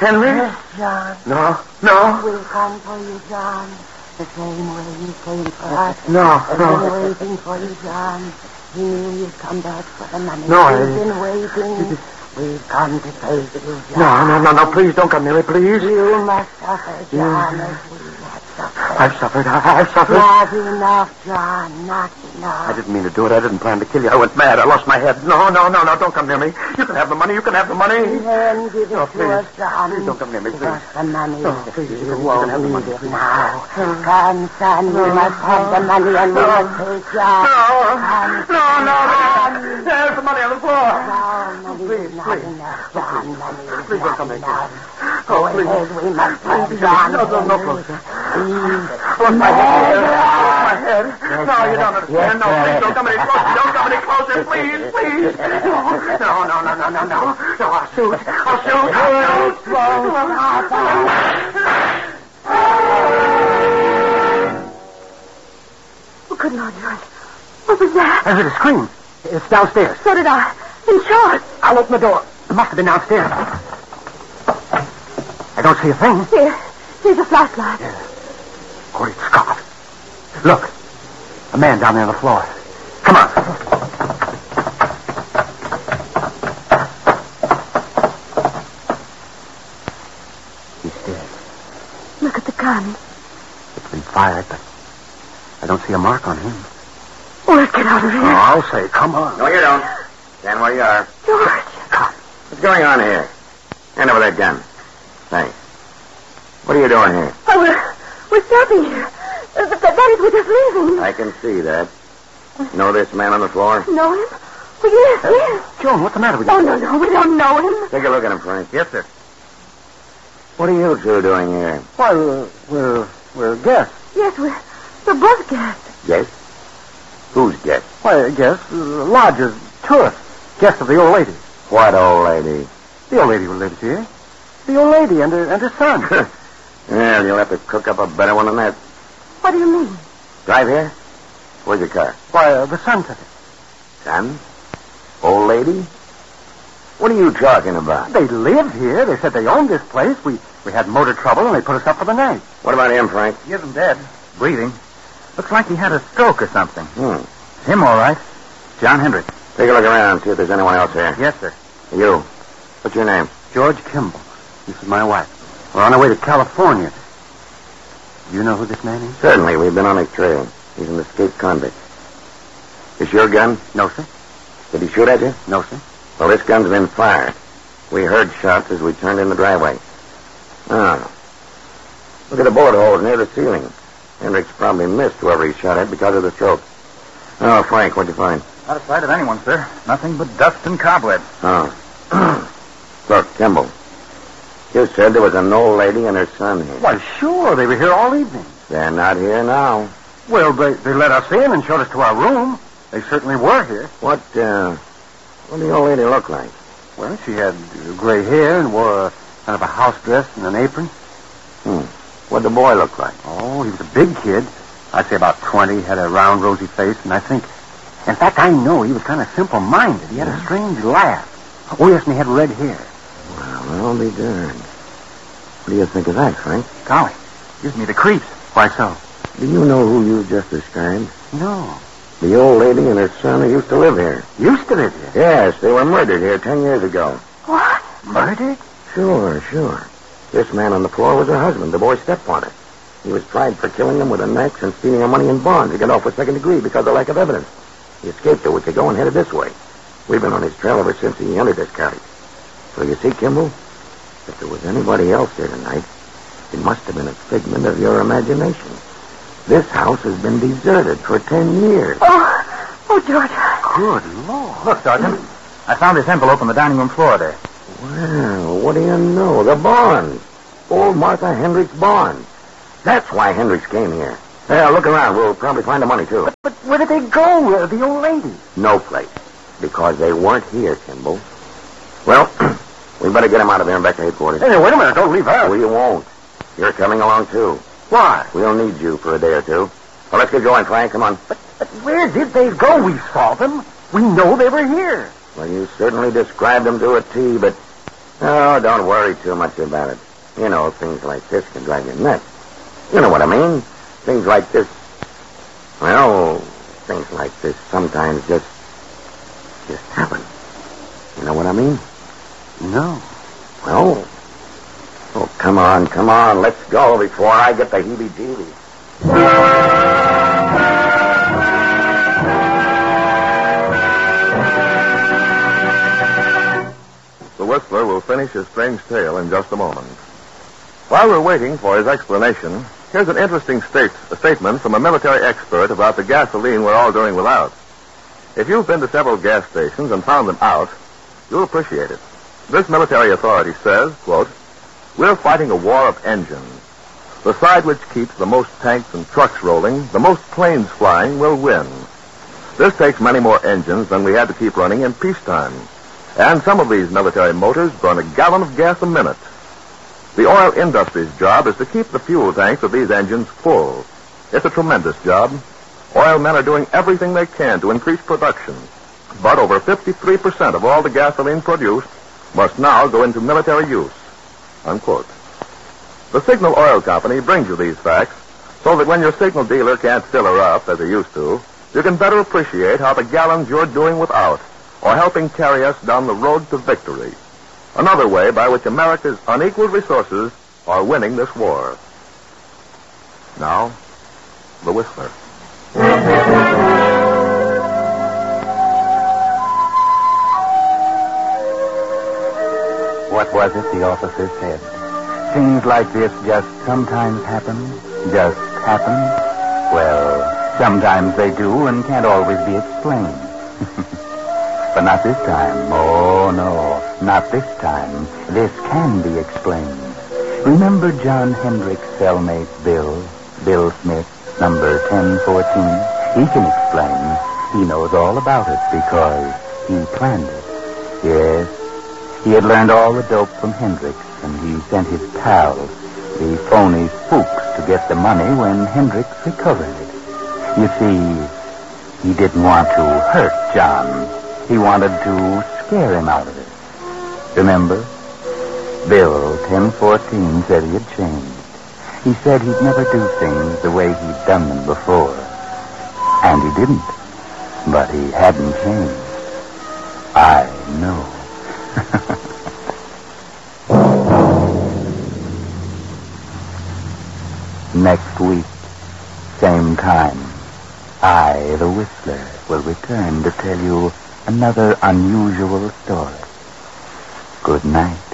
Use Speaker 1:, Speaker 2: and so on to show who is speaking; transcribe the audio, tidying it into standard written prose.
Speaker 1: Henry?
Speaker 2: Yes, John.
Speaker 1: No.
Speaker 2: We'll come for you, John. The same way you came for us.
Speaker 1: No.
Speaker 2: I've been waiting for you, John. He knew you'd come back for the money.
Speaker 1: No,
Speaker 2: He's been waiting. We've come to take you, John.
Speaker 1: No. Please don't come near me, please.
Speaker 2: You must suffer, John, as we have suffered.
Speaker 1: I've suffered.
Speaker 2: Not enough, John. Not enough.
Speaker 1: I didn't mean to do it. I didn't plan to kill you. I went mad. I lost my head. No. Don't come near me. You can have the money.
Speaker 2: Then give it to us, John.
Speaker 1: Please don't come near me, please.
Speaker 2: Give us the money.
Speaker 1: Please,
Speaker 2: you won't need it now. Come, son. You must have the money and we must take John.
Speaker 1: No. There's the money on the floor.
Speaker 2: No, money is not enough, John. Money is
Speaker 1: Please don't
Speaker 2: not
Speaker 1: come near me.
Speaker 2: enough.
Speaker 1: Go
Speaker 2: ahead. We must have John.
Speaker 1: No,
Speaker 2: Please.
Speaker 1: Lost my head. No, you don't understand. No, please don't come any closer. Don't come any closer. Please. No, I'll shoot.
Speaker 2: Oh, good Lord, George. What was that?
Speaker 1: I heard a scream. It's downstairs.
Speaker 2: So did I. In short.
Speaker 1: I'll open the door. It must have been downstairs. I don't see a thing.
Speaker 2: Here's a flashlight.
Speaker 1: Great Scott. Look. A man down there on the floor. Come on. He's dead.
Speaker 2: Look at the gun.
Speaker 1: It's been fired, but I don't see a mark on him.
Speaker 2: Oh, let's get out of here.
Speaker 1: Oh, I'll say, come on.
Speaker 3: No, you don't. Stand where you are.
Speaker 2: George.
Speaker 1: Come.
Speaker 3: What's going on here? Hand over that gun. Thanks. What are you doing here?
Speaker 2: Oh, we're stopping here. That is, we're just leaving.
Speaker 3: I can see that. Know this man on the floor?
Speaker 2: Know him? Oh, yes.
Speaker 1: Joan, what's the matter with you?
Speaker 2: Oh, no, we don't know him.
Speaker 3: Take a look at him, Frank.
Speaker 1: Yes, sir.
Speaker 3: What are you two doing here?
Speaker 1: Why, we're guests.
Speaker 2: Yes, we're both guests.
Speaker 3: Guests? Who's guests?
Speaker 1: Why, guests, lodgers, tourists. Guests of the old lady.
Speaker 3: What old lady?
Speaker 1: The old lady who lives here. The old lady and her son.
Speaker 3: Well, you'll have to cook up a better one than that.
Speaker 2: What do you mean?
Speaker 3: Drive here? Where's your car?
Speaker 1: Why, the son took it.
Speaker 3: Son? Old lady? What are you talking about?
Speaker 1: They live here. They said they owned this place. We had motor trouble, and they put us up for the night.
Speaker 3: What about him, Frank?
Speaker 4: He isn't dead. Breathing. Looks like he had a stroke or something.
Speaker 3: Hmm.
Speaker 4: Him, all right. John Hendricks.
Speaker 3: Take a look around, see if there's anyone else here.
Speaker 4: Yes, sir.
Speaker 3: You. What's your name?
Speaker 1: George Kimball. This is my wife. We're on our way to California. Do you know who this man is?
Speaker 3: Certainly, we've been on his trail. He's an escaped convict. Is your gun?
Speaker 1: No, sir.
Speaker 3: Did he shoot at you?
Speaker 1: No, sir.
Speaker 3: Well, this gun's been fired. We heard shots as we turned in the driveway. Ah. Look at the bullet holes near the ceiling. Hendricks probably missed whoever he shot at because of the stroke. Oh, Frank, what'd you find?
Speaker 4: Not a sight of anyone, sir. Nothing but dust and cobwebs.
Speaker 3: Oh. Look, Kimball. You said there was an old lady and her son here.
Speaker 1: Why, sure. They were here all evening.
Speaker 3: They're not here now.
Speaker 1: Well, they let us in and showed us to our room. They certainly were here.
Speaker 3: What did the old lady look like?
Speaker 1: Well, she had gray hair and wore a kind of a house dress and an apron.
Speaker 3: What'd the boy look like?
Speaker 1: Oh, he was a big kid. I'd say about 20, had a round, rosy face, and I think... In fact, I know he was kind of simple-minded. He had a strange laugh. Oh, yes, and he had red hair.
Speaker 3: Well, I'll be darned. What do you think of that, Frank?
Speaker 4: Golly, gives me the creeps.
Speaker 1: Why so?
Speaker 3: Do you know who you just described?
Speaker 1: No.
Speaker 3: The old lady and her son who used to live here.
Speaker 1: Used to live here?
Speaker 3: Yes, they were murdered here 10 years ago.
Speaker 2: What?
Speaker 1: Murdered?
Speaker 3: Sure. This man on the floor was her husband, the boy's stepfather. He was tried for killing them with an axe and stealing her money in bonds to get off with second degree because of lack of evidence. He escaped a week ago and headed this way. We've been on his trail ever since he entered this cottage. So you see, Kimball, if there was anybody else here tonight, it must have been a figment of your imagination. This house has been deserted for 10 years.
Speaker 2: Oh, George.
Speaker 1: Good Lord.
Speaker 4: Look, Sergeant. I found this envelope on the dining room floor there.
Speaker 3: Well, what do you know? The bond. Old Martha Hendricks' bond. That's why Hendricks came here. Look around. We'll probably find the money, too.
Speaker 1: But where did they go, the old lady?
Speaker 3: No place. Because they weren't here, Kimball. Well, we better get him out of here and back to headquarters.
Speaker 1: Hey, wait a minute. Don't leave her.
Speaker 3: We won't. You're coming along, too.
Speaker 1: Why?
Speaker 3: We'll need you for a day or two. Well, let's get going, Frank. Come on.
Speaker 1: But where did they go? We saw them. We know they were here.
Speaker 3: Well, you certainly described them to a T, but Oh, don't worry too much about it. You know, things like this can drive you nuts. You know what I mean? Things like this... Well, things like this sometimes just happen. You know what I mean?
Speaker 2: No.
Speaker 3: Well... Oh, come on. Let's go before I get the heebie-jeebies.
Speaker 5: The Whistler will finish his strange tale in just a moment. While we're waiting for his explanation, here's an interesting statement from a military expert about the gasoline we're all doing without. If you've been to several gas stations and found them out, you'll appreciate it. This military authority says, quote, "We're fighting a war of engines. The side which keeps the most tanks and trucks rolling, the most planes flying, will win. This takes many more engines than we had to keep running in peacetime. And some of these military motors burn a gallon of gas a minute. The oil industry's job is to keep the fuel tanks of these engines full. It's a tremendous job. Oil men are doing everything they can to increase production. But over 53% of all the gasoline produced must now go into military use." Unquote. The Signal Oil Company brings you these facts so that when your Signal dealer can't fill her up as he used to, you can better appreciate how the gallons you're doing without are helping carry us down the road to victory. Another way by which America's unequaled resources are winning this war. Now, the Whistler.
Speaker 4: What was it the officer said? Things like this just sometimes happen? Just happen? Well, sometimes they do and can't always be explained. But not this time. Oh, no, not this time. This can be explained. Remember John Hendrick's cellmate, Bill Smith, number 1014? He can explain. He knows all about it because he planned it. Yes, he had learned all the dope from Hendricks, and he sent his pals, the phony spooks, to get the money when Hendricks recovered it. You see, he didn't want to hurt John. He wanted to scare him out of it. Remember? Bill, 1014, said he had changed. He said he'd never do things the way he'd done them before. And he didn't. But he hadn't changed. I know. Next week, same time, I, the Whistler, will return to tell you another unusual story. Good night.